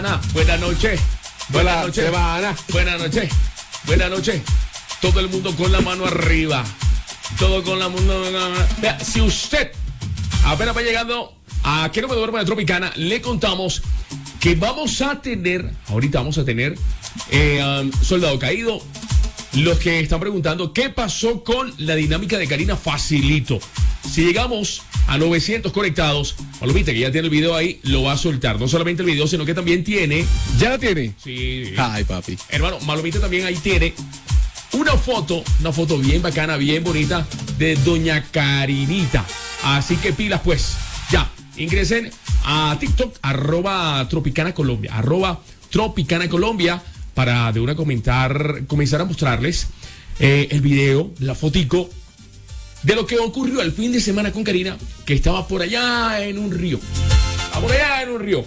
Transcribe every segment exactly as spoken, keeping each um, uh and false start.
Buenas noches. Buenas Hola, noches. semana. Buenas noches. Buenas noches. Todo el mundo con la mano arriba. Todo con la mano. Vea, si usted apenas va llegando a Quiero Me Duerma de Tropicana, le contamos que vamos a tener, ahorita vamos a tener eh, um, Soldado Caído. Los que están preguntando qué pasó con la dinámica de Karina, facilito. Si llegamos a novecientos conectados, Malomita, que ya tiene el video ahí, lo va a soltar. No solamente el video, sino que también tiene... ¿Ya la tiene? Sí. Ay, papi. Hermano, Malomita también ahí tiene una foto, una foto bien bacana, bien bonita, de Doña Karinita. Así que pilas, pues. Ya, ingresen a TikTok, arroba Tropicana Colombia, arroba Tropicana Colombia, para de una comentar, comenzar a mostrarles eh, el video, la fotico de lo que ocurrió el fin de semana con Karina, que estaba por allá en un río. Estaba por allá en un río.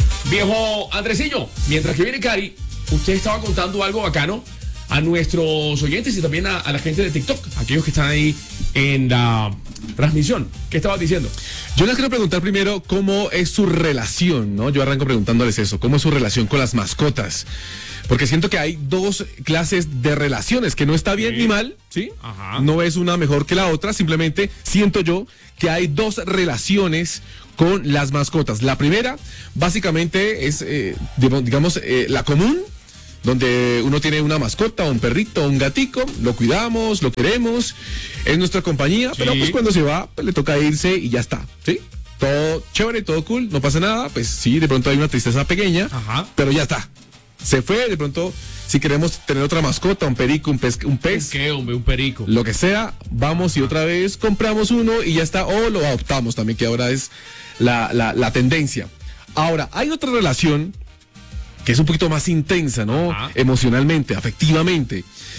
Viejo Andresillo, mientras que viene Cari, usted estaba contando algo bacano a nuestros oyentes y también a, a la gente de TikTok, aquellos que están ahí en la transmisión. ¿Qué estabas diciendo? Yo les quiero preguntar primero cómo es su relación, ¿no? Yo arranco preguntándoles eso, ¿cómo es su relación con las mascotas? Porque siento que hay dos clases de relaciones, que no está bien Sí. ni mal, ¿sí? Ajá. No es una mejor que la otra, simplemente siento yo que hay dos relaciones con las mascotas. La primera, básicamente, es, eh, digamos, eh, la común, donde uno tiene una mascota, un perrito, un gatico, lo cuidamos, lo queremos, es nuestra compañía, Sí. pero pues cuando se va, pues le toca irse y ya está, ¿sí? Todo chévere, todo cool, no pasa nada, pues sí, de pronto hay una tristeza pequeña, Ajá. pero ya está. Se fue, de pronto, si queremos tener otra mascota, un perico, un pez, un pez, ¿Qué, hombre? Un perico. lo que sea, vamos y otra vez compramos uno y ya está, o lo adoptamos también, que ahora es la, la, la tendencia. Ahora, hay otra relación que es un poquito más intensa, ¿no? Ajá. Emocionalmente, afectivamente.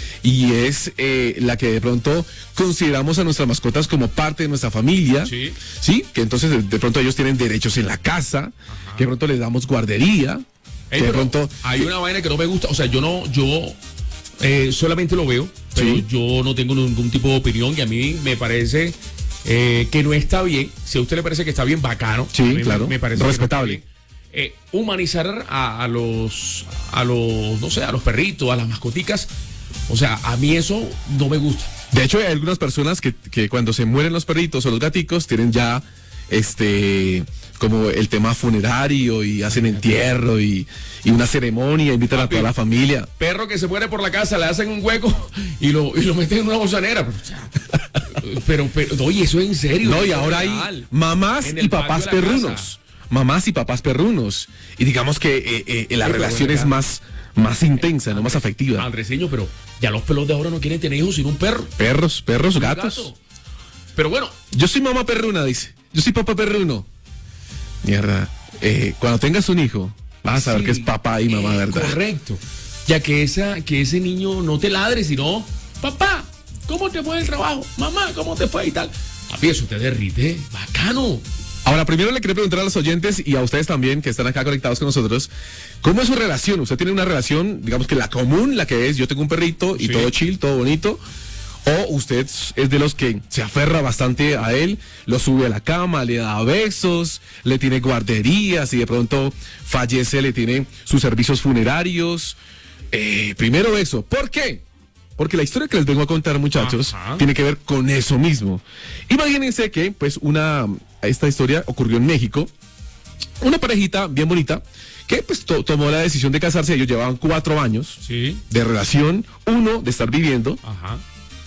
Y es eh, la que de pronto consideramos a nuestras mascotas como parte de nuestra familia. Sí. Sí, que entonces de, de pronto ellos tienen derechos en la casa, que de pronto les damos guardería. Ey, que de pero pronto hay una vaina que no me gusta, o sea, yo no, yo eh, solamente lo veo, pero Sí. yo no tengo ningún tipo de opinión y a mí me parece eh, que no está bien. Si a usted le parece que está bien, bacano. Sí, a mí claro. Me parece que no está Respetable. bien. Eh, humanizar a, a los, a los, no sé, a los perritos, a las mascoticas, o sea, a mí eso no me gusta. De hecho, hay algunas personas que, que cuando se mueren los perritos o los gaticos tienen ya este como el tema funerario y hacen entierro y, y una ceremonia, invitan Papi. a toda la familia. Perro que se muere por la casa, le hacen un hueco y lo, y lo meten en una bolsanera. Pero, o sea, pero, pero, oye, eso es en serio. No, y eso es ahora hay real. mamás En y el papás patio de la perrunos. casa. Mamás y papás perrunos. Y digamos que eh, eh, la Sí, pero relación ven es acá. más, más intensa, no más afectiva. Andreseño, pero ya los pelos de ahora no quieren tener hijos sino un perro. Perros, perros, un gatos. gato. Pero bueno, Yo soy mamá perruna, dice. Yo soy papá perruno. Mierda. Eh, cuando tengas un hijo, vas a saber sí, que es papá y mamá, eh, ¿verdad? Correcto. Ya que esa, que ese niño no te ladre, sino, papá, ¿cómo te fue el trabajo? Mamá, ¿cómo te fue? Y tal. Papi, eso te derrite. Bacano. Ahora, primero le quería preguntar a los oyentes y a ustedes también que están acá conectados con nosotros, ¿cómo es su relación? ¿Usted tiene una relación, digamos que la común, la que es, yo tengo un perrito y Sí. todo chill, todo bonito? ¿O usted es de los que se aferra bastante a él, lo sube a la cama, le da besos, le tiene guarderías y de pronto fallece, le tiene sus servicios funerarios? Eh, primero eso, ¿por qué? Porque la historia que les vengo a contar, muchachos, Ajá. tiene que ver con eso mismo. Imagínense que, pues, una esta historia ocurrió en México. Una parejita bien bonita que, pues, to- tomó la decisión de casarse. Ellos llevaban cuatro años Sí. de relación, uno de estar viviendo. Ajá.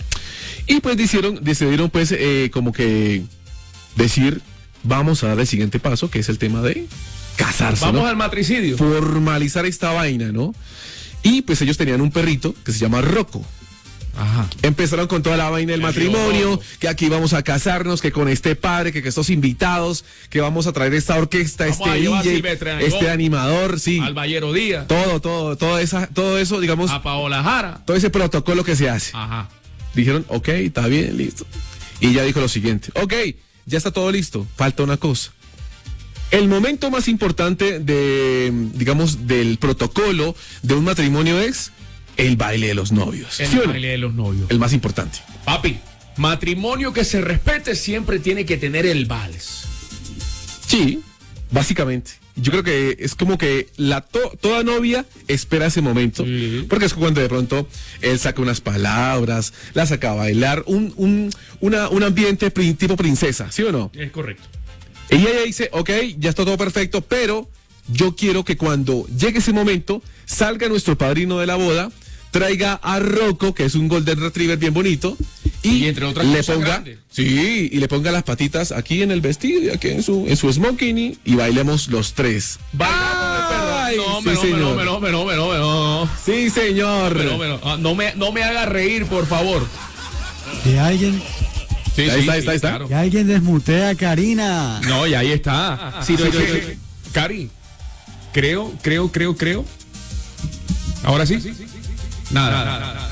Y, pues, decidieron, decidieron pues, eh, como que decir, vamos a dar el siguiente paso, que es el tema de casarse, Vamos ¿no? al matricidio. Formalizar esta vaina, ¿no? Y, pues, ellos tenían un perrito que se llama Rocco. Ajá. Empezaron con toda la vaina del El matrimonio, Rocco. que aquí vamos a casarnos, que con este padre, que, que estos invitados, que vamos a traer esta orquesta, Vamos a este llevar a D Silvestre J, Dangond, este animador, sí. Al Ballero Díaz. Todo, todo, todo, esa, todo eso, digamos, A Paola Jara. todo ese protocolo que se hace. Ajá. Dijeron, ok, está bien, listo. Y ya dijo lo siguiente, ok, ya está todo listo, falta una cosa. El momento más importante de, digamos, del protocolo de un matrimonio es el baile de los novios. El ¿Sí o no? baile de los novios. El más importante. Papi, matrimonio que se respete siempre tiene que tener el vals. Sí, básicamente. yo creo que es como que la to- toda novia espera ese momento, Sí. porque es cuando de pronto él saca unas palabras, la saca a bailar, un, un, una, un ambiente prin- tipo princesa, ¿sí o no? Es correcto. Y ella dice, ok, ya está todo perfecto, pero yo quiero que cuando llegue ese momento, salga nuestro padrino de la boda, traiga a Rocco, que es un Golden Retriever bien bonito, y, Y entre otras le cosas ponga, grandes. sí, y le ponga las patitas aquí en el vestido y aquí en su, en su smoking y, y bailemos los tres. Ay, No, sí, me no, me no, señor. me no, me no, me no, me no. Sí, señor. Me no, me no. Ah, no me, no me haga reír, por favor. Que alguien, Sí, Ahí está, ahí está, ahí está. que alguien desmutee a Karina. No, y ahí está. Sí, no, es que- Cari, creo, creo, creo, creo. ¿Ahora sí? Nada. Nada.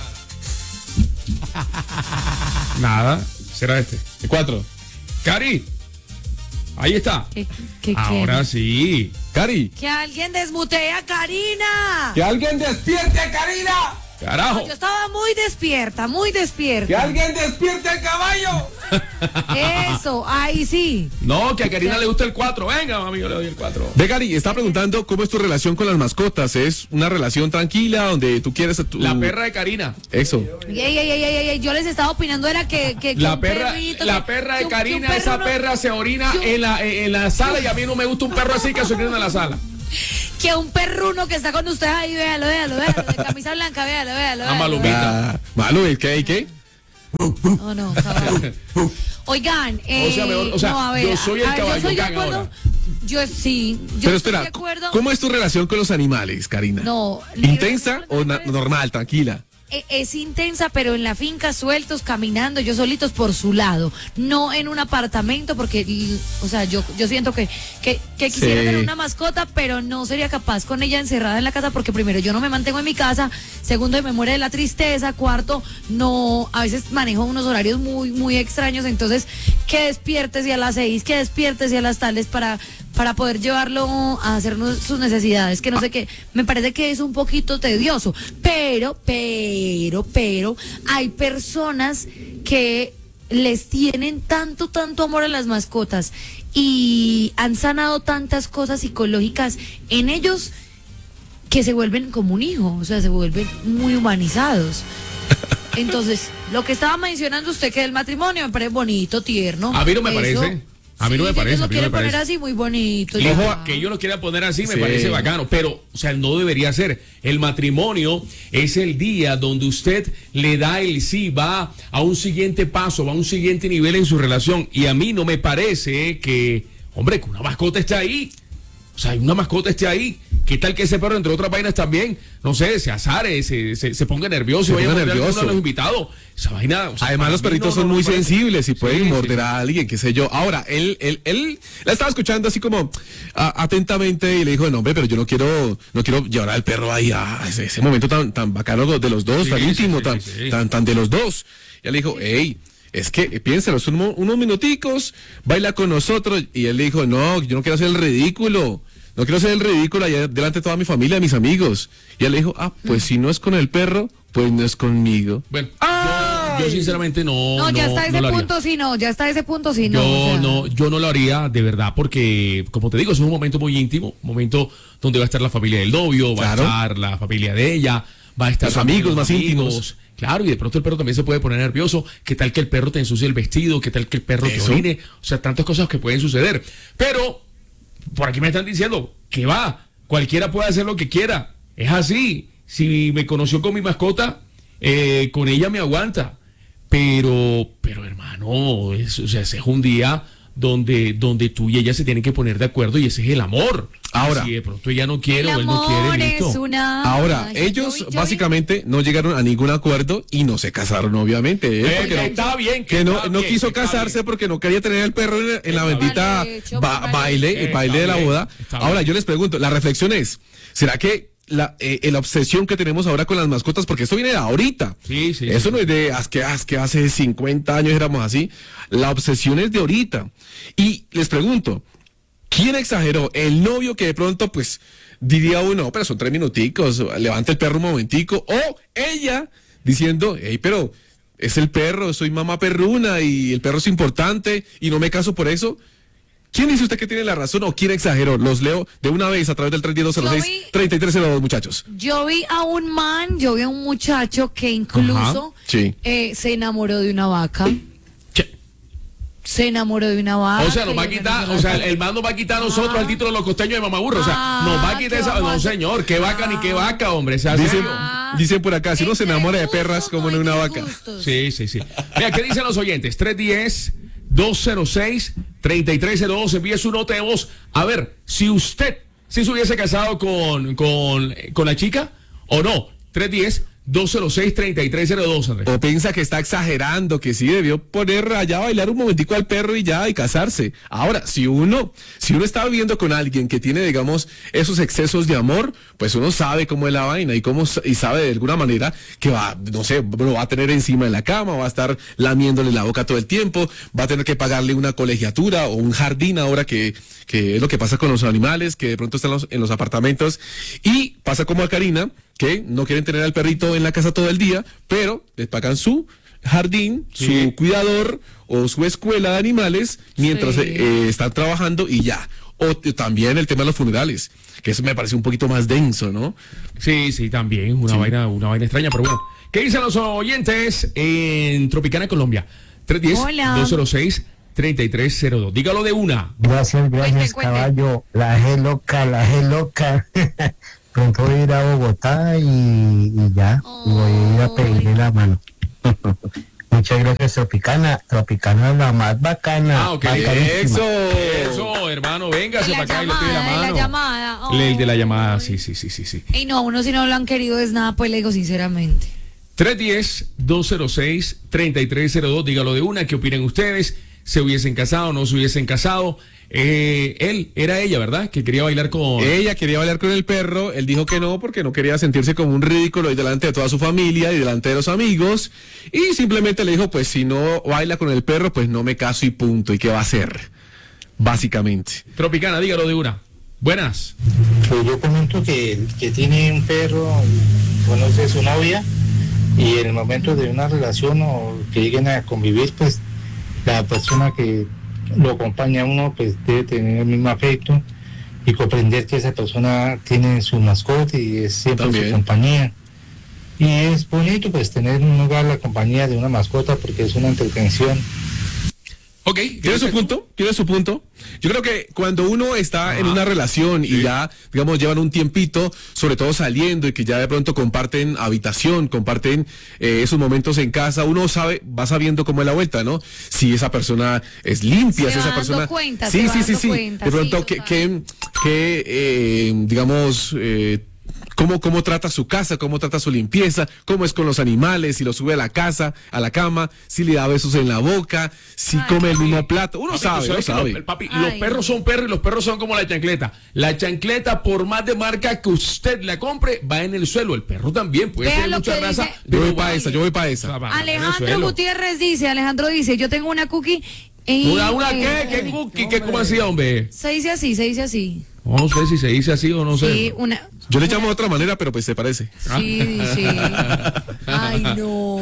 Nada. Será este. Cuatro. Cari. Ahí está. ¿Qué, qué Ahora quiere? sí. Cari, Que alguien desmutee a Karina. que alguien despierte a Karina. Carajo. Yo estaba muy despierta, muy despierta. alguien despierte al caballo. Eso, ahí sí. No, que a Karina le gusta el cuatro. Venga, mami, yo le doy el cuatro. Ve, Cari, está preguntando cómo es tu relación con las mascotas. ¿Es una relación tranquila donde tú quieres a tu... La perra de Karina. Eso. Ey, ey, ey, ey, ey, ey, yo les estaba opinando era que, que, que La un perra, perrito, la que- perra que de un- que un Karina, perro esa no- perra se orina que un- en la, en la sala y a mí no me gusta un perro así que se orina en la sala. Que un perruno que está con ustedes ahí, véalo, véalo, véalo, de camisa blanca, véalo, véalo. Ah, véalo, Malumita. Ah, Malu, ¿y qué? ¿Y qué? No, no, caballo. Oigan, eh, O sea, mejor- o sea, no, a ver, yo soy el a ver, caballo yo soy de gang acuerdo. ahora. Yo sí, yo Pero estoy espera, de acuerdo. ¿cómo es tu relación con los animales, Karina? No, ¿Intensa le- o na- normal, tranquila? E- Es intensa, pero en la finca, sueltos, caminando, ellos solitos por su lado, no en un apartamento, porque, y, o sea, yo, yo siento que, que, que quisiera Sí. tener una mascota, pero no sería capaz con ella encerrada en la casa, porque primero, yo no me mantengo en mi casa, segundo, me muere de la tristeza, cuarto, no, a veces manejo unos horarios muy, muy extraños, entonces, que despiertes y a las seis, que despiertes y a las tales para para poder llevarlo a hacer unos- sus necesidades, que no sé qué, me parece que es un poquito tedioso, pero, pero, pero, hay personas que les tienen tanto, tanto amor a las mascotas y han sanado tantas cosas psicológicas en ellos que se vuelven como un hijo, o sea, se vuelven muy humanizados. Entonces, lo que estaba mencionando usted que del matrimonio me parece bonito, tierno. A mí no me Eso- parece. A mí no Sí, me si parece, ellos a lo mí no quieren me poner parece. así, muy bonito. Ojo, ya. que ellos lo quieran poner así me Sí. parece bacano, pero, o sea, no debería ser. El matrimonio es el día donde usted le da el sí, va a un siguiente paso, va a un siguiente nivel en su relación. Y a mí no me parece que, hombre, que una mascota esté ahí. O sea, una mascota esté ahí. ¿Qué tal que ese perro, entre otras vainas también, no sé, se azare, se, se, se ponga nervioso Se y vaya a ponga morder a alguno nervioso. de los invitados? Esa vaina. o sea, Además, para los mí perritos no, son no, no muy me parece. sensibles y pueden Sí, morder sí, a alguien, qué sé yo. Ahora, él, él, él la estaba escuchando así como a- atentamente y le dijo, no, hombre, pero yo no quiero, no quiero llevar al perro ahí a ese, ese momento tan, tan bacano de los dos, Sí, tan sí, íntimo, sí, tan, sí, sí. tan, tan de los dos. Y él le dijo, hey, es que eh, piénsalo, son uno- unos minuticos, baila con nosotros. Y él le dijo, no, yo no quiero hacer el ridículo. No quiero hacer el ridículo allá delante de toda mi familia, mis amigos. Y él le dijo, ah, pues si no es con el perro, pues no es conmigo. Bueno, yo, yo sinceramente no. No, ya está ese no lo haría. punto, sí, no, ya está ese punto, sí, no. Yo o sea. no, yo no lo haría de verdad porque, como te digo, es un momento muy íntimo, un momento donde va a estar la familia del novio, va Claro. a estar la familia de ella, va a estar Los también amigos más amigos. íntimos. Claro, y de pronto el perro también se puede poner nervioso. ¿Qué tal que el perro te ensucie el vestido? ¿Qué tal que el perro te Eso. orine? O sea, tantas cosas que pueden suceder. Pero, por aquí me están diciendo que va, cualquiera puede hacer lo que quiera. Es así. Si me conoció con mi mascota, eh, con ella me aguanta. Pero, pero hermano, es, o sea, ese es un día donde, donde tú y ella se tienen que poner de acuerdo y ese es el amor. Ahora. Si de pronto ella no quiere El o él no amor quiere, es listo. una... Ahora, Yo ellos vi- yo vi- básicamente no llegaron a ningún acuerdo y no se casaron, obviamente. ¿eh? Eh, Porque que no- está bien, que que no, está no bien, quiso está casarse bien. porque no quería tener el perro en, en la Está bendita bien hecho, ba- mal baile, hecho. el baile de la Está boda. bien, está Ahora, bien. yo les pregunto, la reflexión es, ¿será que la, eh, la obsesión que tenemos ahora con las mascotas, porque esto viene de ahorita, Sí, sí, eso sí. no es de as que, as que hace cincuenta años éramos así, la obsesión es de ahorita. Y les pregunto, ¿quién exageró? El novio que de pronto, pues, diría uno, pero son tres minuticos, levanta el perro un momentico, o ella diciendo, hey, pero es el perro, soy mamá perruna y el perro es importante y no me caso por eso. ¿Quién dice usted que tiene la razón o quién exageró? Los leo de una vez a través del treinta y dos cero seis, treinta y tres cero dos, muchachos. Yo vi a un man, yo vi a un muchacho que incluso sí. eh, se enamoró de una vaca. Che. Se enamoró de una vaca. O sea, nos va a quitar, o sea, el, el man nos va a quitar a nosotros Ah. el título de los costeños de mamaburro. O sea, Ah, nos va a quitar ¿qué esa. vamos a No, hacer? señor, qué vaca ni qué vaca, hombre. Se hace- Dicen, Ah. dicen por acá, si uno se Entre enamora de gustos, perras como de no una entre vaca. gustos. Sí, sí, sí. Mira, ¿qué dicen los oyentes? tres uno cero, dos cero seis, tres tres cero dos. Envíe su nota de voz. A ver, si usted, si se hubiese casado con, con, con la chica o no. tres uno cero, dos cero seis, tres tres cero dos, Andrés. O piensa que está exagerando, que sí debió poner allá a bailar un momentico al perro y ya, y casarse. Ahora, si uno, si uno está viviendo con alguien que tiene, digamos, esos excesos de amor, pues uno sabe cómo es la vaina y cómo y sabe de alguna manera que va, no sé, lo va a tener encima de la cama, va a estar lamiéndole la boca todo el tiempo, va a tener que pagarle una colegiatura o un jardín ahora que, que es lo que pasa con los animales, que de pronto están los, en los apartamentos, y pasa como a Karina, que no quieren tener al perrito en la casa todo el día, pero les pagan su jardín, Sí. su cuidador o su escuela de animales mientras Sí. eh, están trabajando y ya. O t- también el tema de los funerales, que eso me parece un poquito más denso, ¿no? Sí, sí, también. Una vaina, una vaina extraña, pero bueno. ¿Qué dicen los oyentes en Tropicana, Colombia? tres uno cero, Hola. dos cero seis, tres tres cero dos. Dígalo de una. Gracias, gracias, Cuente, cuente. caballo. La G loca, la G loca. Pronto voy a ir a Bogotá y, y ya. Y voy a ir a pedirle la mano. Muchas gracias, Tropicana. Tropicana es la más bacana. Ah, ok. bacanísima. Eso. Eso, hermano, véngase La para acá y le pide la llamada, mano. de la llamada. El- El de la Ay. llamada, sí, sí, sí, sí, sí. Y no, uno si no lo han querido es nada, pues le digo sinceramente. tres uno cero, dos cero seis, tres tres cero dos. Dígalo de una. ¿Qué opinan ustedes? ¿Se hubiesen casado o no se hubiesen casado? Eh, él, era ella, ¿verdad? Que quería bailar con... Ella quería bailar con el perro, él dijo que no porque no quería sentirse como un ridículo y delante de toda su familia y delante de los amigos, y simplemente le dijo, pues si no baila con el perro, pues no me caso y punto. ¿Y qué va a hacer? Básicamente. Tropicana, dígalo de una. Buenas. Pues yo comento que, que tiene un perro, conoce a su novia y en el momento de una relación o que lleguen a convivir, pues la persona que lo acompaña a uno pues debe tener el mismo afecto y comprender que esa persona tiene su mascota y es siempre También. su compañía. Y es bonito pues tener un lugar la compañía de una mascota porque es una entretención. Ok. ¿Tiene su punto? ¿Tiene su punto? Yo creo que cuando uno está en una relación y ya, digamos, llevan un tiempito, sobre todo saliendo y que ya de pronto comparten habitación, comparten eh, esos momentos en casa, uno sabe, va sabiendo cómo es la vuelta, ¿no? Si esa persona es limpia, Se si va esa dando persona... cuenta, sí, se va sí, sí, dando sí. cuenta, De pronto, sí, que, total. que, que, eh, digamos... Eh, Cómo, cómo trata su casa, cómo trata su limpieza, cómo es con los animales, si lo sube a la casa, a la cama, si le da besos en la boca, si Ay, come el papi. mismo plato. Uno Papi, sabe, tú uno sabes que sabe. Los, papi, Ay, los perros no. son perros y los perros son como la chancleta. La chancleta, por más de marca que usted la compre, va en el suelo. El perro también puede Vea tener lo mucha que raza. dice- Yo pero voy va- para esa, yo voy para o sea, esa. va en el Alejandro suelo. Gutiérrez dice, Alejandro dice, yo tengo una cookie. Y, ¿Una, una eh, qué? ¿Qué cookie? ¿Qué, ¿Cómo hacía, hombre? Se dice así, se dice así. No sé si se dice así o no sé. Sí, una. Yo le llamo de otra manera, pero pues se parece. Sí, sí. Ay, no.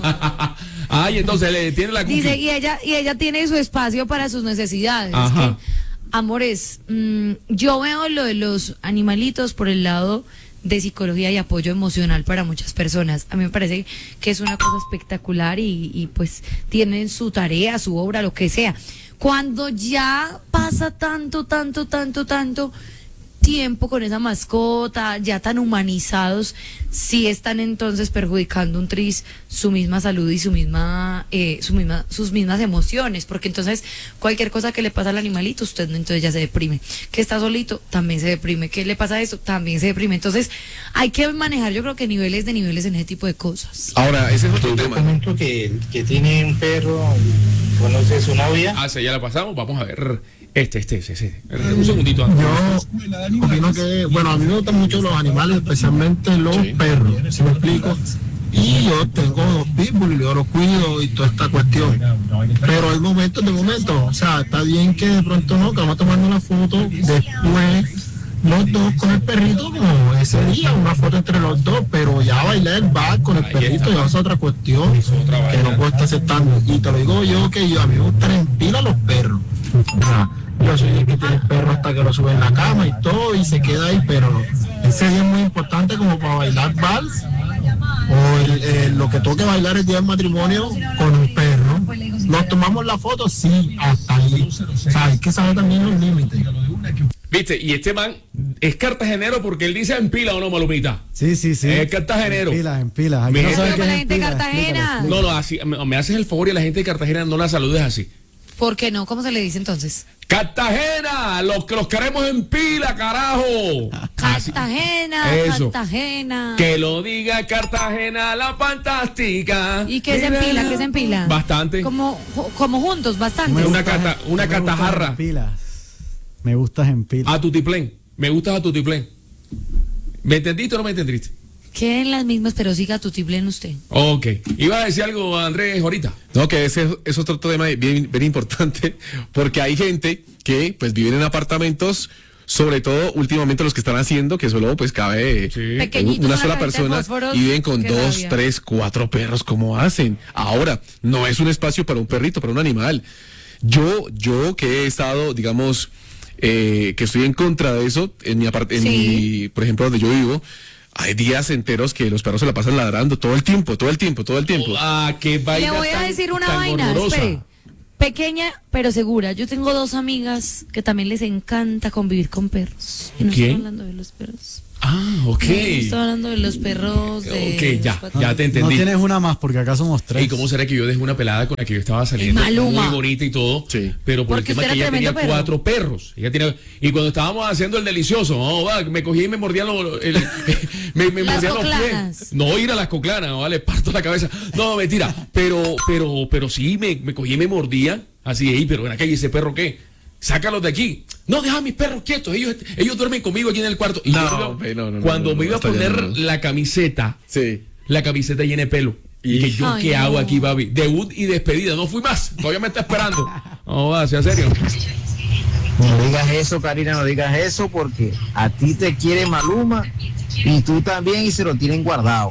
Ay, entonces le tiene la cookie. Dice, y ella, y ella tiene su espacio para sus necesidades. Ajá. Que, amores, mm, yo veo lo de los animalitos por el lado de psicología y apoyo emocional para muchas personas. A mí me parece que es una cosa espectacular y, y pues tienen su tarea, su obra, lo que sea. Cuando ya pasa tanto, tanto, tanto, tanto tiempo con esa mascota, ya tan humanizados, sí están entonces perjudicando un tris su misma salud y su misma, eh, su misma, sus mismas emociones, porque entonces cualquier cosa que le pasa al animalito, usted entonces ya se deprime. Que está solito, también se deprime. Que le pasa eso, también se deprime. Entonces hay que manejar, yo creo que niveles de niveles en ese tipo de cosas. Ahora, ese es otro Pues yo tema. comento que, que tiene un perro, conoce a su novia. Ah, sí, ya la pasamos. Vamos a ver. Este, este, este. este. Un segundito antes. Yo opino que, bueno, a mí me gustan mucho los animales, especialmente los perros, si me explico. Y yo tengo dos pitbull y yo los cuido y toda esta cuestión. Pero hay momentos de momentos, o sea, está bien que de pronto no, que vamos tomando una foto, después los dos con el perrito, como ese día, una foto entre los dos, pero ya bailar va con el Ahí perrito, está. ya es otra cuestión otra que vaina. no puedo estar aceptando. Y te lo digo yo que yo, a mí me gustan en pila los perros. O sea, Yo soy el que tiene el perro hasta que lo sube en la cama y todo, y se queda ahí, pero ese día es muy importante como para bailar vals, o el, el, lo que toque bailar el día del matrimonio con un perro. ¿Nos tomamos la foto? Sí, hasta ahí. O sea, hay que saber también los límites. ¿Viste? Y este man es cartagenero porque él dice en pila, ¿o no, Malumita? Sí, sí, sí. Es cartagenero. En pilas, en pilas. Aquí Mira, no sabe pero qué con es la en gente de pilas. Cartagena. Explícale, explícale. No, no, así, me, me haces el favor y a la gente de Cartagena no la saludes así. ¿Por qué no? ¿Cómo se le dice entonces? Cartagena, los que los queremos en pila, carajo. Así- Cartagena, Eso. Cartagena. Que lo diga Cartagena la fantástica. ¿Y qué es en pila? ¿Qué es en pila? Bastante. Como, ju- como juntos, No bastante. me Una gustas cata- en- una no me gustas catajarra. en pilas. Me gustas en pilas. A tutiplén. Me gustas a tutiplén. ¿Me entendiste o no me entendiste? Queden las mismas, pero siga tutiplén usted. Ok. ¿Iba a decir algo, Andrés, ahorita? No, que ese es otro tema bien, bien importante, porque hay gente que pues viven en apartamentos, sobre todo últimamente los que están haciendo, que solo pues cabe Sí. Pequeñitos, una una sola cajita de persona fósforos, y viven con qué dos, rabia. tres, cuatro perros, ¿cómo hacen? Ahora, no es un espacio para un perrito, para un animal. Yo, yo que he estado, digamos, eh, que estoy en contra de eso, en mi apart- en Sí. mi, por ejemplo, donde yo vivo, hay días enteros que los perros se la pasan ladrando todo el tiempo, todo el tiempo, todo el tiempo. Ah, qué vaina Le voy a tan- decir una tan vaina, horrorosa. espere. Pequeña, pero segura. Yo tengo dos amigas que también les encanta convivir con perros. Y no ¿Quién? estoy hablando de los perros. Ah, ok. No, estoy hablando de los perros de... Ok, ya, los ya te No entendí. tienes una más porque acá somos tres. ¿Y cómo será que yo dejé una pelada con la que yo estaba saliendo? Es Maluma. Muy bonita y todo. Sí. Pero por Porque el tema usted que era ella tenía tremendo perro. cuatro perros. Ella tenía, y cuando estábamos haciendo el delicioso, no, va, me cogí y me mordía los, el- me, me Las mordía los coclanas. pies. No ir a las coclanas, no, vale, parto la cabeza. No, mentira. Pero, pero, pero sí, me, me cogí y me mordía. Así, ey, pero ven acá, ¿y ese perro qué? Sácalos de aquí. No, deja a mis perros quietos. Ellos, ellos duermen conmigo aquí en el cuarto. Y No, yo iba- hombre, no, no, no, cuando no, me no, iba a hasta allá poner no. la camiseta, Sí. la camiseta llena de pelo. Y que yo, Ay, ¿qué no. hago aquí, baby? Debut y despedida. No fui más. Todavía me está esperando. No, va, sea serio. No digas eso, Karina, no digas eso, porque a ti te quiere Maluma y tú también, y se lo tienen guardado.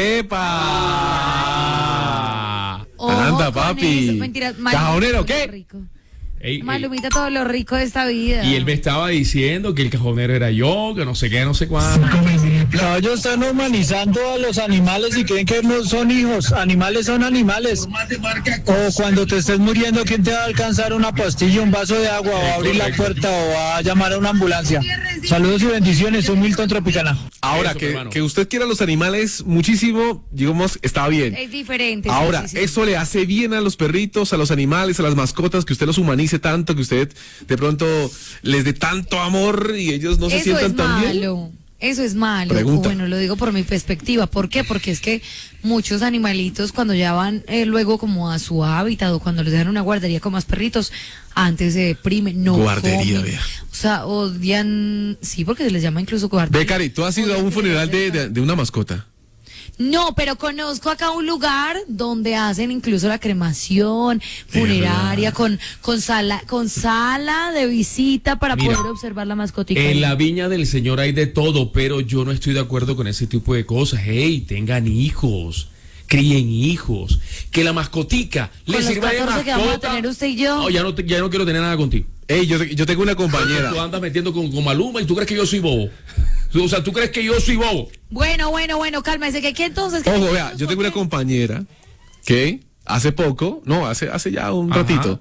¡Epa! Ojo Anda, con papi. eso. Mentiras, ¿Cajonero todo lo qué? rico. Ey, ey. Malumita, todo lo rico de esta vida. Y él me estaba diciendo que el cajonero era yo, que no sé qué, no sé cuánto. No, ellos están humanizando a los animales y creen que no son hijos. Animales son animales. O cuando te estés muriendo, ¿quién te va a alcanzar una pastilla, un vaso de agua, o a abrir la puerta, o va a llamar a una ambulancia? Saludos y bendiciones, soy Milton Tropicana. Ahora, Eso, que, hermano. que usted quiera a los animales muchísimo, digamos, está bien. Es diferente. sí, Ahora, sí, sí. eso le hace bien a los perritos, a los animales, a las mascotas, que usted los humanice tanto, que usted de pronto les dé tanto amor y ellos no se Eso sientan es tan bien. malo. Eso es malo. Pregunta. Bueno, lo digo por mi perspectiva. ¿Por qué? Porque es que muchos animalitos cuando ya van eh, luego como a su hábitat o cuando les dejan una guardería con más perritos, antes se deprimen, no Guardería, comen. vea. O sea, odian, sí, porque se les llama incluso guardería. Becari, ¿tú has ido a un funeral de, de- de una mascota? No, pero conozco acá un lugar donde hacen incluso la cremación funeraria con con sala con sala de visita para Mira, poder observar la mascotica. En la viña del Señor hay de todo, pero yo no estoy de acuerdo con ese tipo de cosas. Hey, tengan hijos, críen hijos, que la mascotica Con le los sirva de catorce que vamos a mascota. tener usted y yo. No, ya no, te- ya no quiero tener nada contigo. Ey, yo, yo tengo una compañera. Tú andas metiendo con, con Maluma y tú crees que yo soy bobo. O sea, tú crees que yo soy bobo. Bueno, bueno, bueno, cálmese, que aquí entonces... ¿qué Ojo, tenemos vea, yo tengo una con qué? compañera que hace poco, no, hace, hace ya un Ajá. ratito,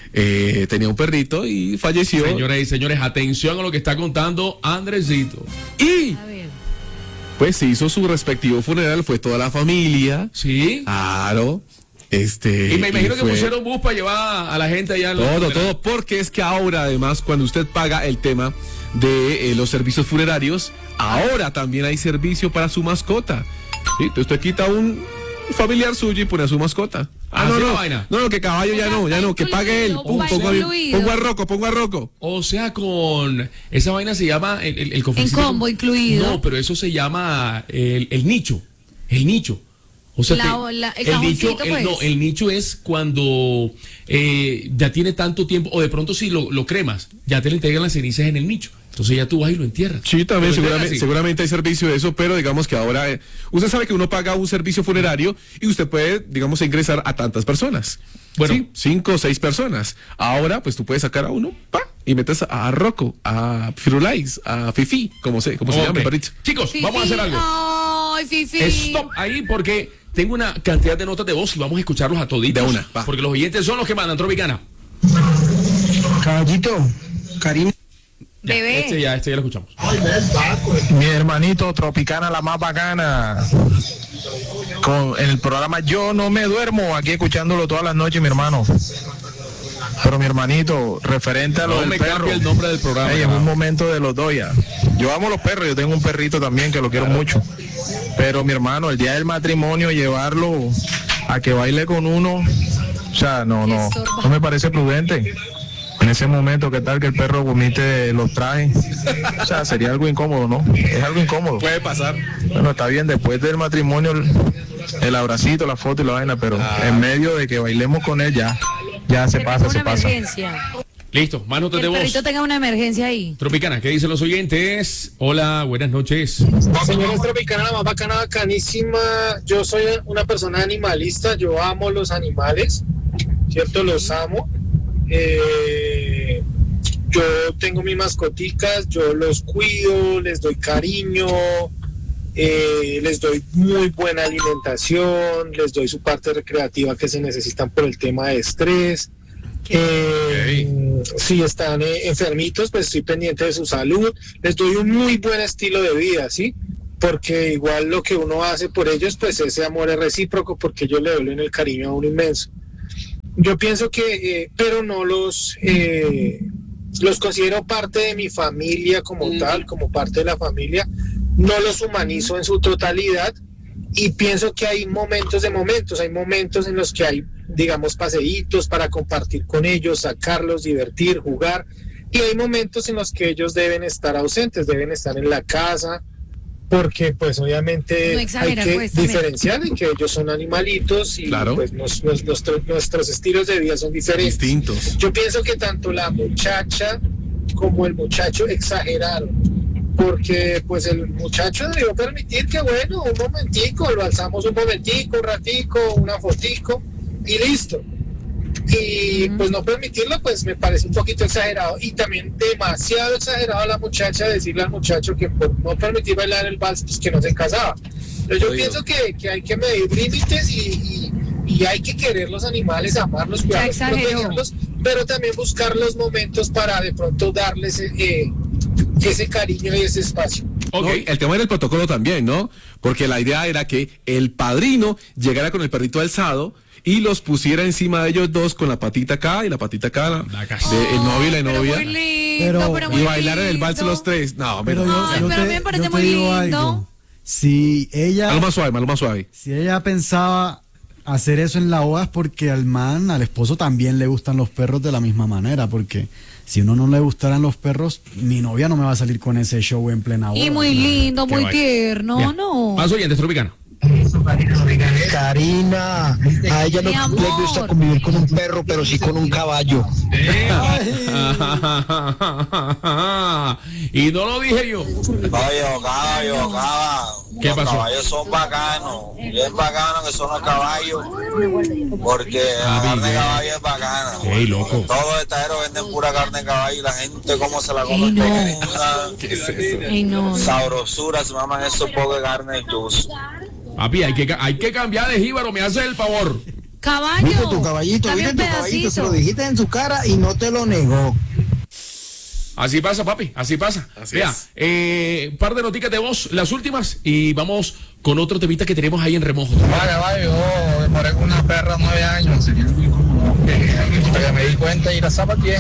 eh, tenía un perrito y falleció. Señoras y señores, atención a lo que está contando Andresito. Y, A ver. Pues se hizo su respectivo funeral, fue toda la familia. sí, Claro. Este. y me imagino que fue pusieron bus para llevar a la gente allá. al Todo, funeral. todo, porque es que ahora además cuando usted paga el tema de eh, los servicios funerarios, ahora también hay servicio para su mascota. Sí, entonces usted quita un familiar suyo y pone a su mascota. Ah, no, Así la no, vaina. no, no, que caballo O ya sea, no, ya está no, que pague él. incluido, Pum, va pongo, a, incluido. pongo a Rocco, pongo a Rocco. O sea, con esa vaina se llama el, el, el cofrecito. combo incluido. No, pero eso se llama el, el nicho. El nicho. O sea, La- te- la- el el nicho, cajoncito, el- pues. no, el nicho es cuando eh, ya tiene tanto tiempo, o de pronto si lo, lo cremas, ya te le entregan las cenizas en el nicho. Entonces ya tú vas y lo entierras. Sí, también Lo entierras seguramente, así. seguramente hay servicio de eso, pero digamos que ahora eh, usted sabe que uno paga un servicio funerario y usted puede, digamos, ingresar a tantas personas. Bueno. Sí, cinco o seis personas. Ahora, pues tú puedes sacar a uno, pa, y metes a Rocco, a Firulais, a Fifi, como se, como se Ok. llama el perrito. Chicos, Fifi, vamos a hacer algo. Ay, Fifi. Stop ahí porque tengo una cantidad de notas de voz y vamos a escucharlos a toditos. De una, va. Porque los oyentes son los que mandan, Tropicana. Caballito, cariño. Ya, Bebé. Este ya, este ya lo escuchamos. Mi hermanito Tropicana, la más bacana. Con el programa Yo No Me Duermo, aquí escuchándolo todas las noches, mi hermano. Pero mi hermanito, referente a lo No del me perro. cambie el nombre del programa. Ey, en ya. un momento de los dos ya. Yo amo los perros, yo tengo un perrito también que lo quiero mucho. Pero mi hermano, el día del matrimonio, llevarlo a que baile con uno, o sea, no, no, no me parece prudente. En ese momento, ¿qué tal que el perro vomite los trajes? O sea, sería algo incómodo, ¿no? Es algo incómodo. Puede pasar. Bueno, está bien, después del matrimonio, el, el abracito, la foto y la vaina, pero en medio de que bailemos con él, ya, ya se Que pasa, tenga se una pasa. emergencia. Listo, más Que notas de el voz. perrito tenga una emergencia ahí. Tropicana, ¿qué dicen los oyentes? Hola, buenas noches. Señores Tropicana, la más bacana, bacanísima. Yo soy una persona animalista, yo amo los animales, ¿cierto? Los amo. Eh, yo tengo mis mascoticas, yo los cuido, les doy cariño, eh, les doy muy buena alimentación, les doy su parte recreativa que se necesitan por el tema de estrés. Eh, si están eh, enfermitos, pues estoy pendiente de su salud, les doy un muy buen estilo de vida, ¿sí? Porque igual lo que uno hace por ellos, pues ese amor es recíproco, porque ellos le duelen el cariño a uno inmenso. Yo pienso que, eh, pero no los, eh, los considero parte de mi familia como mm. tal, como parte de la familia, no los humanizo en su totalidad y pienso que hay momentos de momentos, hay momentos en los que hay, digamos, paseitos para compartir con ellos, sacarlos, divertir, jugar, y hay momentos en los que ellos deben estar ausentes, deben estar en la casa, porque pues obviamente No hay exagera, que pues, también. diferenciar en que ellos son animalitos y Claro. pues nos- nos- nuestro- nuestros estilos de vida son diferentes. Distintos. Yo pienso que tanto la muchacha como el muchacho exageraron, porque pues el muchacho debió permitir que bueno, un momentico, lo alzamos un momentico, un ratico, una fotico y listo. Y pues no permitirlo, pues me parece un poquito exagerado y también demasiado exagerado a la muchacha decirle al muchacho que por no permitir bailar el vals, pues que no se casaba. Pero yo Oye. pienso que, que hay que medir límites y, y, y hay que querer los animales, amarlos, cuidarlos, exageró. protegerlos, pero también buscar los momentos para de pronto darles eh, ese cariño y ese espacio. Ok. ¿No? El tema era el protocolo también, ¿no? Porque la idea era que el padrino llegara con el perrito alzado y los pusiera encima de ellos dos con la patita acá y la patita acá, la, La casa. de el novio y la Pero novia, muy lindo, Pero- pero y muy bailaran el vals lindo. los tres. No, hombre, Pero no. yo, Ay, yo pero a mí te, me parece yo te muy digo lindo. algo. Si ella, Algo más suave, algo más suave. si ella pensaba hacer eso en la boda es porque al man, al esposo también le gustan los perros de la misma manera, porque si uno no le gustaran los perros, mi novia no me va a salir con ese show en plena boda. Y muy lindo, Qué muy vaina. tierno, Ya. no. Más oyentes, Tropicana. Karina, a ella no Mi amor. le gusta convivir con un perro, pero sí con un caballo. Y no lo dije yo. Oye, caballo, caballo. ¿Qué Los pasó? caballos son bacanos. Y es bacano que son los caballos. Porque la Ah, carne de bien. caballo es bacana. Ey, loco. Todos los estaderos venden pura carne de caballo y la gente cómo se la come. Ey, no. pequeña. ¿Qué es eso? Ay, no. Sabrosura, se maman esos pocos de carne de juice. Papi, hay que, ca- hay que cambiar de jíbaro, me hace el favor. Caballo. Viste tu caballito, dame viste un tu caballito, se lo pedacito. dijiste en su cara y no te lo negó. Así pasa, papi, así pasa. Así Vea, es. eh, par de noticas de voz, las últimas, y vamos con otro temita que tenemos ahí en remojo. Vaya, vaya, yo demoré con una perra nueve años. Hasta que me di cuenta y la zapateé.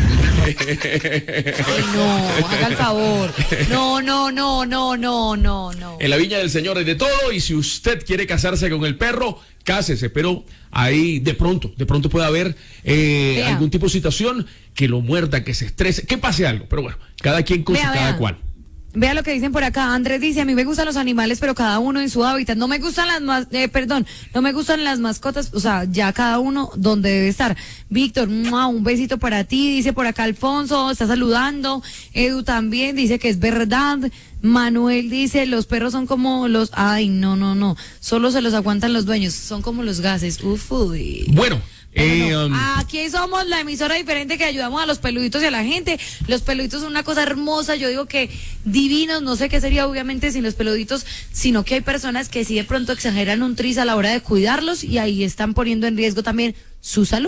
Ay, no, haga el favor. No, no, no, no, no, no, no. En la viña del Señor es de todo, y si usted quiere casarse con el perro, cásese, pero ahí de pronto, de pronto puede haber eh, Vea. algún tipo de situación que lo muerda, que se estrese, que pase algo, pero bueno, cada quien con Vea, su cada vea. cual. Vea lo que dicen por acá. Andrés dice, a mí me gustan los animales, pero cada uno en su hábitat. No me gustan las mas eh, perdón, no me gustan las mascotas, o sea, ya cada uno donde debe estar. Víctor, ¡mua! Un besito para ti, dice por acá Alfonso, está saludando. Edu también dice que es verdad. Manuel dice, los perros son como los, ay, no, no, no, solo se los aguantan los dueños, son como los gases. Uf, uy. Bueno, Eh, No, um, aquí somos la emisora diferente que ayudamos a los peluditos y a la gente. Los peluditos son una cosa hermosa, yo digo que divinos, no sé qué sería obviamente sin los peluditos, sino que hay personas que sí de pronto exageran un tris a la hora de cuidarlos y ahí están poniendo en riesgo también su salud.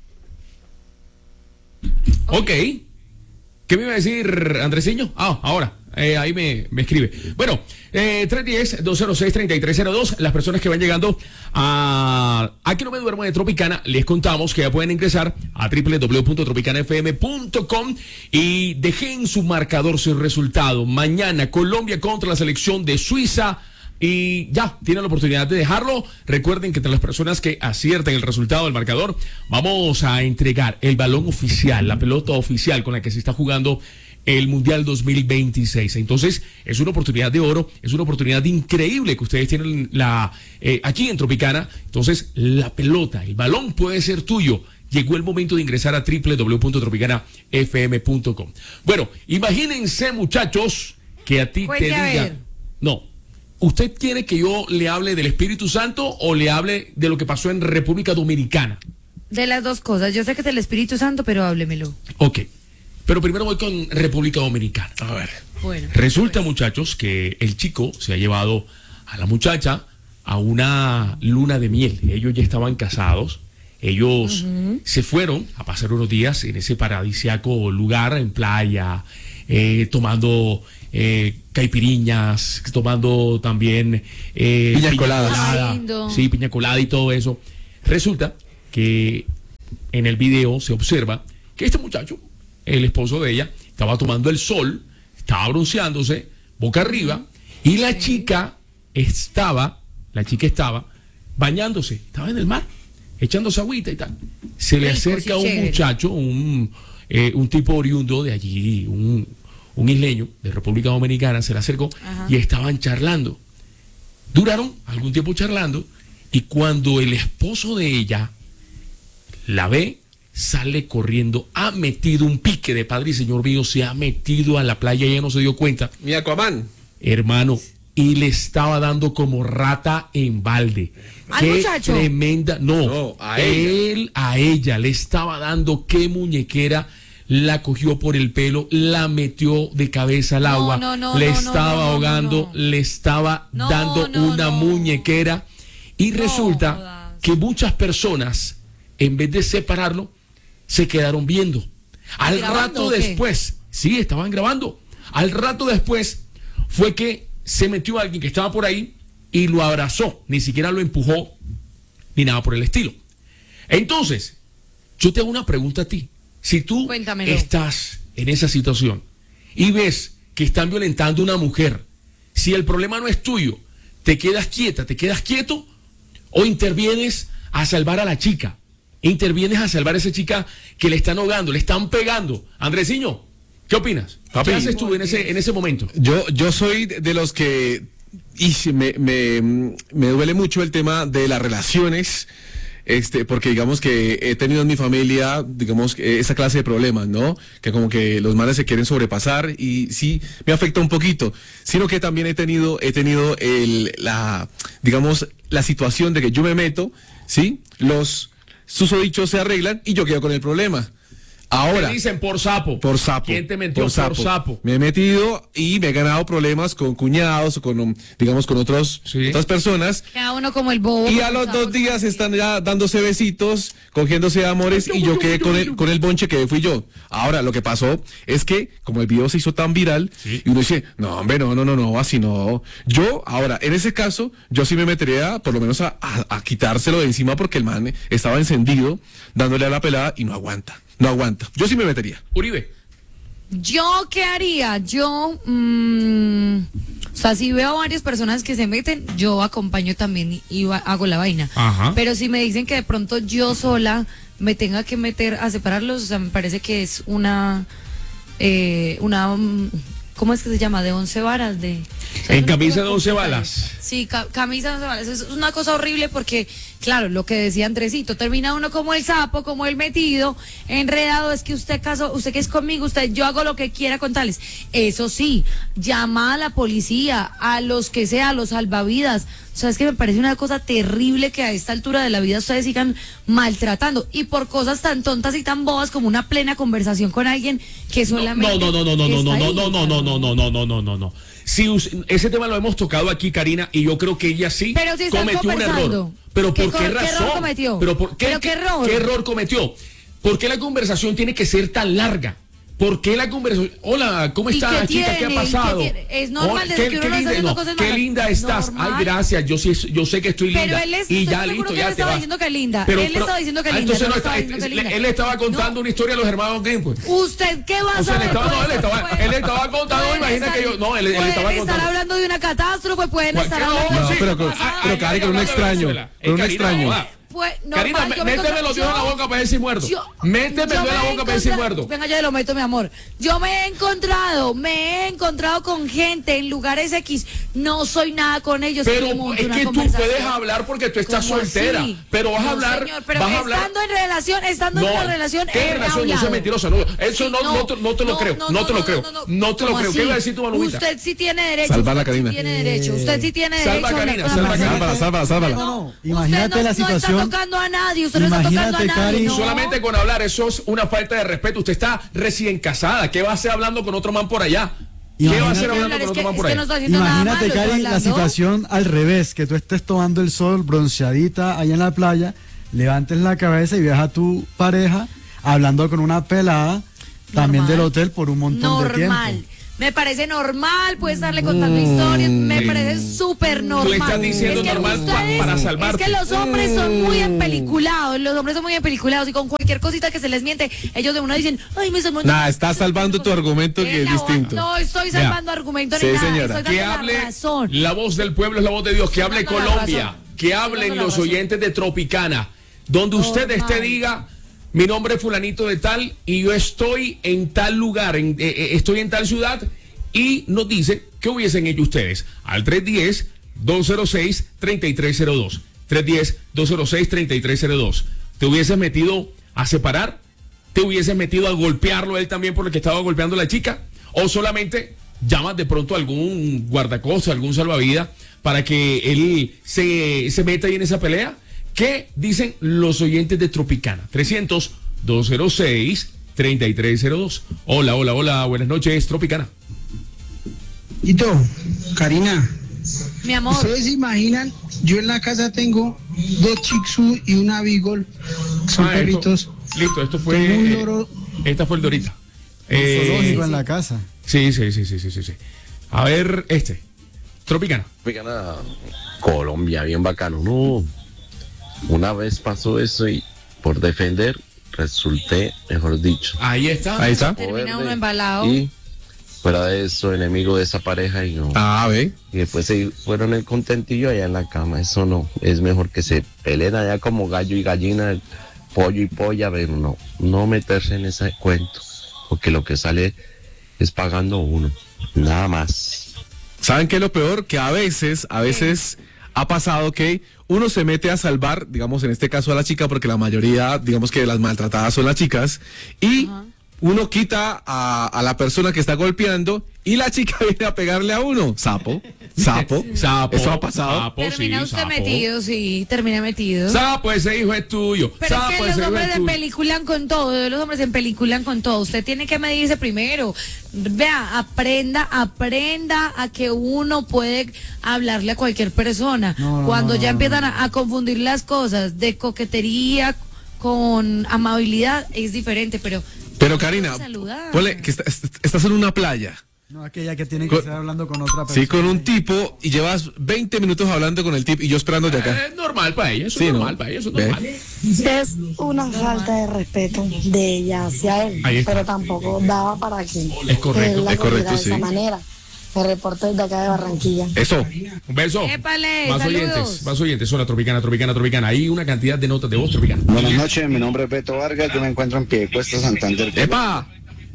ok. ¿Qué me iba a decir, Andresiño? Ah, ahora. Eh, ahí me, me escribe. Bueno, eh, tres uno cero, dos cero seis, tres tres cero dos. Las personas que van llegando a Aquí no me duermo de Tropicana, les contamos que ya pueden ingresar a doble u doble u doble u punto tropicana f m punto com y dejen su marcador, su resultado. Mañana, Colombia contra la selección de Suiza. Y ya, tienen la oportunidad de dejarlo. Recuerden que entre las personas que acierten el resultado del marcador, vamos a entregar el balón oficial, la pelota oficial con la que se está jugando el Mundial dos mil veintiséis. Entonces, es una oportunidad de oro, es una oportunidad increíble que ustedes tienen la eh, aquí en Tropicana. Entonces, la pelota, el balón puede ser tuyo. Llegó el momento de ingresar a doble u doble u doble u punto tropicana f m punto com. Bueno, imagínense, muchachos, que a ti Cuente te a diga... ver. No, ¿usted quiere que yo le hable del Espíritu Santo o le hable de lo que pasó en República Dominicana? De las dos cosas, yo sé que es el Espíritu Santo, pero háblemelo. Ok, pero primero voy con República Dominicana. A ver. Bueno. Resulta, muchachos, que el chico se ha llevado a la muchacha a una luna de miel. Ellos ya estaban casados. Ellos uh-huh. se fueron a pasar unos días en ese paradisíaco lugar, en playa, eh, tomando eh, caipiriñas, tomando también eh, piña, piña colada. colada. Sí, piña colada y todo eso. Resulta que en el video se observa que este muchacho, el esposo de ella, estaba tomando el sol, estaba bronceándose, boca arriba, y la chica estaba, la chica estaba bañándose, estaba en el mar, echándose agüita y tal. Se le acerca a un muchacho, un, eh, un tipo oriundo de allí, un, un isleño de República Dominicana, se le acercó. Ajá. Y estaban charlando. Duraron algún tiempo charlando, y cuando el esposo de ella la ve, sale corriendo, ha metido un pique de padre y señor mío, se ha metido a la playa y ella no se dio cuenta. Mi Aquaman. Hermano, y le estaba dando como rata en balde. ¿Al qué muchacho? Tremenda, no, No, a él ella. a ella le estaba dando, qué muñequera, la cogió por el pelo, la metió de cabeza al No, agua, no, no, le no, estaba no, no, ahogando, no. le estaba No, dando no, una no. muñequera, y No resulta jodas. que muchas personas, en vez de separarlo, se quedaron viendo. Al ¿Grabando rato o qué? después, sí, estaban grabando. Al rato después fue que se metió alguien que estaba por ahí y lo abrazó, ni siquiera lo empujó, ni nada por el estilo. Entonces, yo te hago una pregunta a ti. Si tú Cuéntamelo. estás en esa situación y ves que están violentando a una mujer, si el problema no es tuyo, ¿te quedas quieta, te quedas quieto o intervienes a salvar a la chica? Intervienes a salvar a esa chica que le están ahogando, le están pegando. Andresiño, ¿qué opinas? Papi, ¿Qué haces tú en ese, en ese momento? Yo, yo soy de los que y sí, me, me, me duele mucho el tema de las relaciones, este, porque digamos que he tenido en mi familia, digamos, esa clase de problemas, ¿no? Que como que los manes se quieren sobrepasar y sí, me afecta un poquito, sino que también he tenido, he tenido el, la, digamos, la situación de que yo me meto, ¿sí? Los susodichos se arreglan y yo quedo con el problema. Ahora, te dicen por sapo. Por sapo. ¿Quién te metió por sapo? por sapo? Me he metido y me he ganado problemas con cuñados o con, digamos, con otros, sí. otras personas. Cada uno como el bobo. Y a los dos días están ya dándose besitos, cogiéndose amores, y yo quedé con el, con el bonche que fui yo. Ahora, lo que pasó es que, como el video se hizo tan viral, sí. y uno dice, no, hombre, no, no, no, no, así no. Yo, ahora, en ese caso, yo sí me metería, por lo menos, a, a, a quitárselo de encima porque el man estaba encendido, dándole a la pelada y no aguanta. No aguanta. Yo sí me metería. Uribe. ¿Yo qué haría? Yo, mmm, o sea, si veo a varias personas que se meten, yo acompaño también y, y va, hago la vaina. Ajá. Pero si me dicen que de pronto yo sola me tenga que meter a separarlos, o sea, me parece que es una, eh, una, ¿cómo es que se llama? De once varas, de... O sea, En es una camisa cosa de once complicada. balas. Sí, ca- camisa de once balas. Es una cosa horrible porque, claro, lo que decía Andresito, termina uno como el sapo, como el metido, enredado, es que usted casó, usted que es conmigo, usted, yo hago lo que quiera con tales. Eso sí, llama a la policía, a los que sea, a los salvavidas. O sea, es que me parece una cosa terrible que a esta altura de la vida ustedes sigan maltratando. Y por cosas tan tontas y tan bobas como una plena conversación con alguien que solamente. No, no, no, no, no, no, está no, ahí. no, no, no, no, no, no, no, no, no, no. Si us- ese tema lo hemos tocado aquí, Karina, y yo creo que ella sí Pero si están cometió un conversando. error. Pero ¿Qué ¿por qué, co- qué razón? error cometió? Pero por qué, ¿Pero qué error? ¿Qué error cometió? ¿Por qué la conversación tiene que ser tan larga? ¿Por qué la conversación? Hola, ¿cómo ¿Y estás, qué chica? ¿Qué ha tiene? pasado? ¿Qué tiene? Es normal Hola, desde qué, que uno qué no está linda, haciendo no, cosas qué malas. linda estás. Normal. Ay, gracias. Yo sí, yo sé que estoy linda. Pero él es- y estoy ya seguro listo, que ya él te estaba vas. diciendo que linda. Él estaba diciendo que ah, linda, entonces yo no no estaba está- diciendo que linda. él estaba contando No. una historia de los hermanos Grimm, pues. ¿Usted qué va a O sea, él saber? estaba, no, él Pueden- estaba, pueden- él estaba contando, pueden imagina estar- que yo, no, él, él pueden estaba estar contando. hablando de una catástrofe, pueden ¿Cuál- estar qué no? hablando No, Sí. pero, con- Ah, pero ah, Karen, con un ah, extraño, Venezuela. con un Karina, extraño. ah. Pues, normal, Karina, yo me méteme encuentro- los dedos en la yo- boca para ver si muerdo. yo- Méteme yo los dedos en me la he boca para ver si encontrado- muerdo. Venga, yo lo meto, mi amor. Yo me he encontrado, me he encontrado con gente en lugares X. No soy nada con ellos. Pero y monto es una que tú conversación. puedes hablar porque tú estás ¿Cómo soltera. así? Pero vas a No, hablar. señor, pero vas a hablar. estando en relación, estando en una relación. ¿Qué he relación? No hablado. seas mentirosa. No, eso Sí, no, no, te- no te lo creo. No, te lo creo. No, te lo ¿Cómo creo. ¿Qué así? iba a decir tu Malumita? Usted sí tiene derecho. Sálvala, usted sí Karina. tiene derecho. Usted sí tiene Salva derecho. a a hablar Karina, con la salva a persona. Sálvala, sálvala, sálvala. No, no, Usted imagínate no, la no está situación. tocando a nadie. Usted no está Imagínate, tocando a nadie. Cari. no. Solamente con hablar, eso es una falta de respeto. Usted está recién casada. ¿Qué va a hacer hablando con otro man por allá? ¿Qué va a hacer Imagínate- hablando Es con que, otro man es por que allá? no está haciendo nada Imagínate, malo, está Cari, la hablando. situación al revés, que tú estés tomando el sol, bronceadita, allá en la playa, levantes la cabeza y veas a tu pareja hablando con una pelada, también Normal. del hotel por un montón de tiempo. Normal. Me parece normal, puedes estarle contando historias, me parece súper normal. estás diciendo Es que normal pa- ustedes- para salvarte. Es que los hombres son muy empeliculados, los hombres son muy empeliculados y con cualquier cosita que se les miente, ellos de una dicen, ay, me salvó. Nada, estás salvando tu argumento que es distinto. No estoy Vea. salvando argumentos Sí, ni nada, señora. estoy Que dando hable la razón. la voz del pueblo, es la voz de Dios. Que Estoy hable dando la Colombia. razón. Que Estoy hablen dando la los razón. oyentes de Tropicana. Donde usted Normal. esté, diga, mi nombre es fulanito de tal y yo estoy en tal lugar, en- eh, eh, estoy en tal ciudad, y nos dice qué hubiesen hecho ustedes al tres uno cero, dos cero seis, tres tres cero dos. tres uno cero, dos cero seis, tres tres cero dos. ¿Te hubieses metido a separar? ¿Te hubieses metido a golpearlo él también por lo que estaba golpeando a la chica? ¿O solamente llamas de pronto a algún guardacosta, algún salvavidas para que él se, se meta ahí en esa pelea? ¿Qué dicen los oyentes de Tropicana? trescientos, dos cero seis, tres tres cero dos. Hola, hola, hola, buenas noches, Tropicana. Hito, Karina, Mi amor, ¿ustedes se imaginan? Yo en la casa tengo dos Shih Tzu y una Beagle. Son Ah, perritos. esto- listo, esto fue. Tengo un eh, loro. esta fue el de ahorita. Un Eh, zoológico en la casa. sí, sí, sí, sí, sí, sí, sí. A ver, este. Tropicana. Tropicana, Colombia, bien bacano. No, una vez pasó eso y por defender resulté, mejor dicho, Ahí está. Ahí está. termina uno embalado. y fuera de eso, enemigo de esa pareja y no. Ah, ve. Y después se fueron el contentillo allá en la cama. Eso no, es mejor que se peleen allá como gallo y gallina, pollo y polla, pero no, no meterse en ese cuento, porque lo que sale es pagando uno, nada más. ¿Saben qué es lo peor? Que a veces, a veces ha pasado que uno se mete a salvar, digamos en este caso a la chica, porque la mayoría, digamos que las maltratadas son las chicas, y Ajá. uno quita a, a la persona que está golpeando y la chica viene a pegarle a uno. Sapo, sapo, Sapo. Eso ha pasado. Sapo, Termina sí, usted sapo. metido, sí, termina metido. Sapo, ese hijo es tuyo. Pero Sapo, es que ese los hijo hombres es se tuyo. peliculan con todo, los hombres se peliculan con todo. Usted tiene que medirse primero. Vea, aprenda, aprenda a que uno puede hablarle a cualquier persona. No, no, Cuando no, ya no, empiezan a, a confundir las cosas de coquetería con amabilidad, es diferente, pero... Pero Karina, Saludar. ponle que está- est- estás en una playa. No, aquella que tiene que Con- estar hablando con otra persona. Sí, con un tipo y llevas veinte minutos hablando con el tipo y yo esperando de acá. Es normal para ella, eso Sí, es ¿no? normal para ella, eso es Ve. normal. Es una falta de respeto de ella hacia él, Ahí está. pero tampoco daba para que Es correcto, él la es correcto, cogiera de sí. esa manera. Me reporto desde acá de Barranquilla. Eso. Un beso. Épale, más saludos. oyentes, más oyentes. Hola, Tropicana, Tropicana, Tropicana. Hay una cantidad de notas de voz, Tropicana. Buenas noches, mi nombre es Beto Vargas, yo me encuentro en Piedecuesta, Santander. ¡Epa!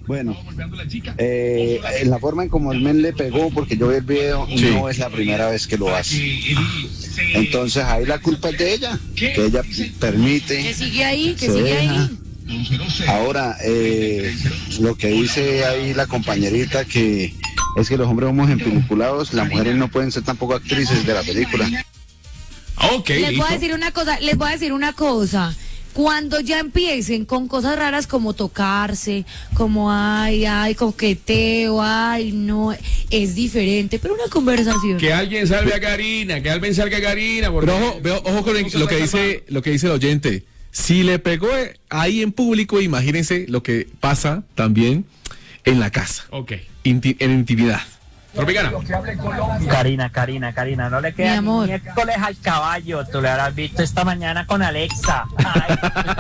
Bueno, eh, en la forma en como el men le pegó, porque yo vi el video, Sí. no es la primera vez que lo hace. Entonces ahí la culpa es de ella, que ella permite. Que sigue ahí, que se sigue deja. ahí. Ahora, eh, lo que dice ahí la compañerita, que es que los hombres somos empeliculados, las mujeres no pueden ser tampoco actrices de la película. Ok, Les listo. voy a decir una cosa, les voy a decir una cosa. Cuando ya empiecen con cosas raras como tocarse, como ay, ay, coqueteo, ay, no, es diferente, pero una conversación. Que alguien salve a Karina, que alguien salga a Karina. porque- Pero ojo, veo- ojo con el- No se lo que la dice, lo que dice el oyente. Si le pegó ahí en público, imagínense lo que pasa también en la casa, Ok. inti- en intimidad. Tropicana. Karina, Karina, Karina, no le queda Mi amor. ni miércoles al caballo. Tú le habrás visto esta mañana con Alexa. Ay.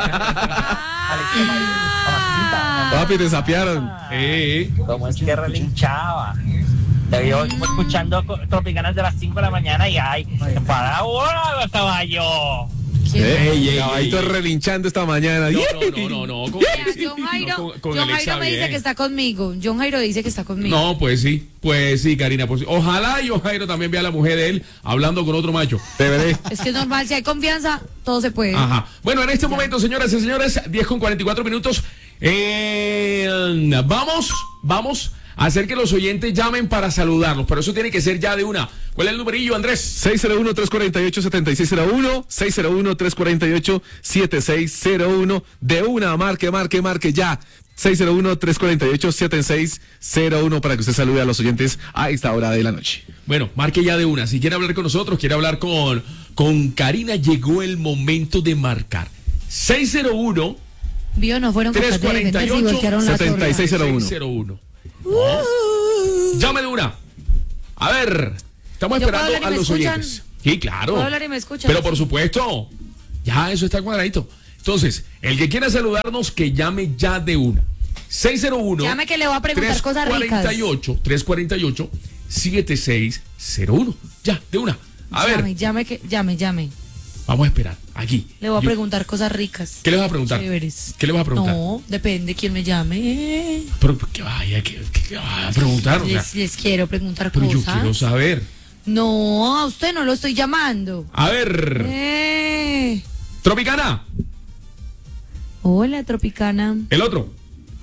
Ah. Papi, te sapearon. Sí. ¿Cómo es que relinchaba? Te vio escuchando co- Tropicanas de las cinco de la mañana y ay, para ahora, caballo. Eh, Ey, ey, caballito ey. relinchando esta mañana. No, no, no, no, no. Con, Vea, John Jairo, con- con John Alexa Jairo me dice bien. que está conmigo. John Jairo dice que está conmigo. No, pues sí, pues sí, Karina. Pues sí. Ojalá y Jairo también vea a la mujer de él hablando con otro macho. Te veré. Es que es normal, si hay confianza, todo se puede. Ajá. Bueno, en este momento, señoras y señores, diez con cuarenta y cuatro minutos. Eh, vamos, vamos a hacer que los oyentes llamen para saludarlos. Pero eso tiene que ser ya de una. ¿Cuál es el numerillo, Andrés? seis cero uno, tres cuatro ocho, siete seis cero uno, seis cero uno, tres cuatro ocho, siete seis cero uno. De una, marque, marque, marque ya. seis cero uno, tres cuatro ocho, siete seis cero uno para que usted salude a los oyentes a esta hora de la noche. Bueno, marque ya de una. Si quiere hablar con nosotros, quiere hablar con, con Karina, llegó el momento de marcar. seis cero uno, Vio, no fueron tres capaces de cuarenta y defenderse y ocho, voltearon la setenta y seis cero uno. cero uno. Llame de una. A ver, estamos ¿Yo puedo esperando hablar y a me los escuchan? oyentes. Sí, claro. ¿Puedo hablar y me escuchan? Pero por supuesto, ya eso está cuadradito. Entonces, el que quiera saludarnos, que llame ya de una. seis cero uno. Llame que le voy a preguntar cosas ricas. tres cuatro ocho, siete seis cero uno. Ya, de una. A llame, ver, llame, que, llame, llame. vamos a esperar. Aquí. Le voy a Yo- preguntar cosas ricas. ¿Qué le vas a preguntar? Chéveres. ¿Qué le vas a preguntar? No, depende quién me llame. Pero que vaya, que, que, que vaya a preguntar. O sea, Les, les quiero preguntar pero yo cosas. quiero saber. No, a usted no lo estoy llamando. A ver, Eh. Tropicana, Hola, Tropicana. el otro.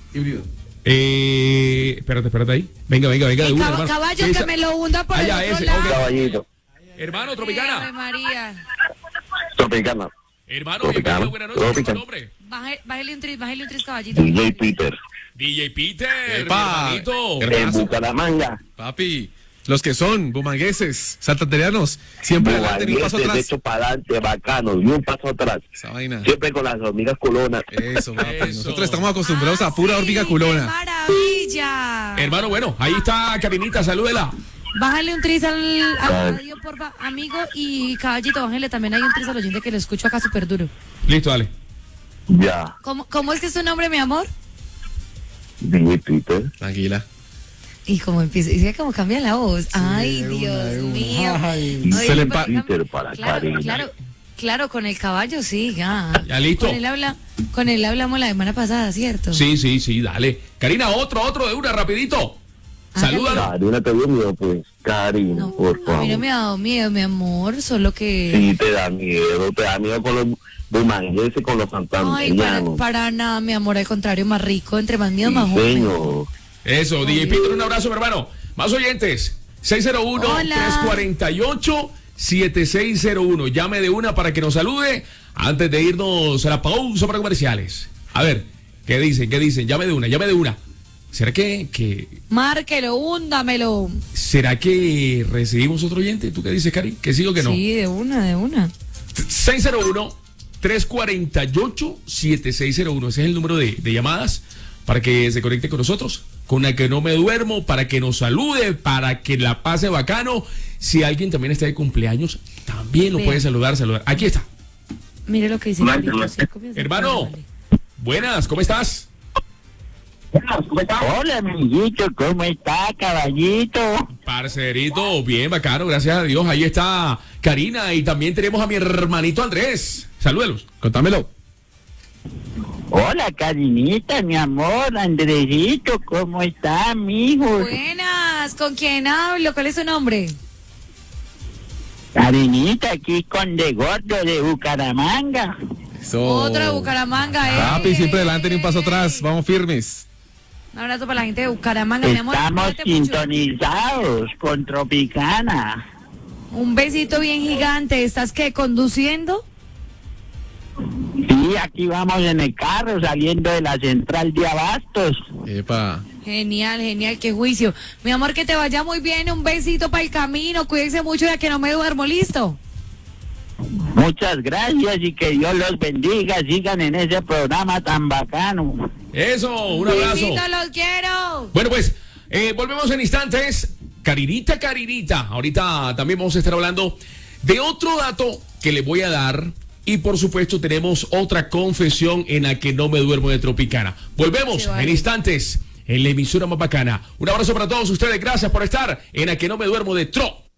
Eh, espérate, espérate ahí. Venga, venga, venga de El una, cab- hermano. caballo Esa- que me lo hunda por Allá, el otro ese, lado. ok. Caballito, Hermano Ave Tropicana. María. Tropicana, Hermano, Tropicana, bienvenido, buenas noches. ¿Cuál es tu Tropicana. nombre? Baje- Bájale un tris, bájale un tris, caballito. D J Peter, D J Peter. Epa. hermanito. Hermano. en Bucaramanga, Papi, los que son bumangueses, santandereanos, siempre adelante ni un paso de atrás. hecho para adelante, bacano, ni un paso atrás. Esa vaina. Siempre con las hormigas culonas. Eso, papi. Eso. Nosotros estamos acostumbrados a pura Ah, hormiga sí, culona. ¡Qué maravilla! Hermano, bueno, ahí está Karinita, salúdela. Bájale un tris al, al radio, porfa, amigo, y caballito, bájale también hay un tris al oyente que lo escucho acá súper duro. Listo, dale. Ya, ¿Cómo, ¿Cómo es que es tu nombre, mi amor? D J Peter. Tranquila. Y como empieza, y como cambia la voz. Ay, de una, Dios de una. mío. Ay. Oye, Se le pero empa- cam- Peter para claro, Karina. claro, claro, con el caballo sí, ya. Ya, listo. Con él, habla, con él hablamos la semana pasada, ¿cierto? Sí, sí, sí, dale. Karina, otro, otro de una, rapidito. Salúdalo. Karina, te dio miedo, pues. Karina, No, por a favor. mí no me ha dado miedo, mi amor, solo que... Sí, te da miedo, te da miedo con los bumangueses, con los Ay, para, santandereanos. para nada, mi amor, al contrario, más rico, entre más miedo, Sí, más joven. señor. Eso, D J Peter, un abrazo, mi hermano. Más oyentes. seis cero uno, Hola. tres cuatro ocho, siete seis cero uno. Llame de una para que nos salude antes de irnos a la pausa para comerciales. A ver, ¿qué dicen? ¿Qué dicen? Llame de una, llame de una. ¿Será que, que Márquelo, húndamelo. será que recibimos otro oyente? ¿Tú qué dices, Cari? ¿Que sí o que no? Sí, de una, de una. seis cero uno, tres cuatro ocho, siete seis cero uno. Ese es el número de, de llamadas para que se conecte con nosotros, con la que no me duermo, para que nos salude, para que la pase bacano. Si alguien también está de cumpleaños, también lo Vea. puede saludar, saludar. Aquí está. Mire lo que dice. Mándalo. Marito, sí, comienza. Hermano, Vale. buenas, ¿cómo estás? Hola, amiguito, ¿cómo está, caballito? Parcerito, bien, bacano, gracias a Dios. Ahí está Karina y también tenemos a mi hermanito Andrés. Salúdelos. Contámelo. Hola, Karinita, mi amor, Andresito, ¿cómo está, mijo? Buenas, ¿con quién hablo? ¿Cuál es su nombre? Karinita, aquí con De Gordo de Bucaramanga. Eso. Otro de Bucaramanga, ¿eh? Papi, siempre adelante ni un paso atrás. Vamos firmes. Un abrazo para la gente de Bucaramanga, mi amor. Estamos Cuídate mucho. sintonizados con Tropicana. Un besito bien gigante. ¿Estás qué, conduciendo? Sí, aquí vamos en el carro saliendo de la central de Abastos. Epa. Genial, genial, qué juicio. Mi amor, que te vaya muy bien, un besito para el camino, cuídense mucho ya que no me duermo, ¿listo? Muchas gracias y que Dios los bendiga, sigan en ese programa tan bacano. Eso, un abrazo. Besito, los quiero. Bueno, pues, eh, volvemos en instantes. Caririta, Caririta. Ahorita también vamos a estar hablando de otro dato que le voy a dar. Y por supuesto tenemos otra confesión en la que no me duermo de Tropicana. Volvemos Sí, vale. en instantes en la emisora más bacana. Un abrazo para todos ustedes. Gracias por estar en la que no me duermo de Tro.